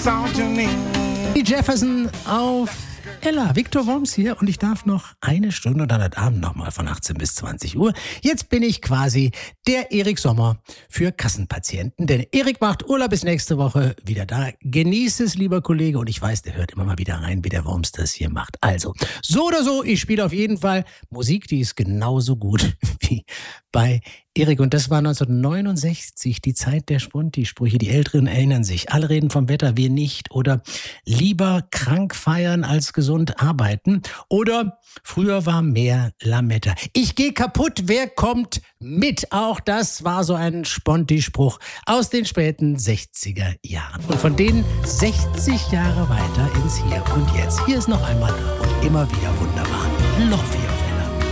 Jefferson auf Ella, Viktor Worms hier und ich darf noch eine Stunde dann heute Abend nochmal von 18 bis 20 Uhr. Jetzt bin ich quasi der Erik Sommer für Kassenpatienten, denn Erik macht Urlaub bis nächste Woche wieder da. Genießt es, lieber Kollege, und ich weiß, der hört immer mal wieder rein, wie der Worms das hier macht. Also, so oder so, ich spiele auf jeden Fall Musik, die ist genauso gut wie bei Erik, und das war 1969, die Zeit der Sponti-Sprüche. Die Älteren erinnern sich. Alle reden vom Wetter, wir nicht. Oder lieber krank feiern als gesund arbeiten. Oder früher war mehr Lametta. Ich gehe kaputt, wer kommt mit? Auch das war so ein Sponti-Spruch aus den späten 60er Jahren. Und von denen 60 Jahre weiter ins Hier und Jetzt. Hier ist noch einmal und immer wieder wunderbar Loffi.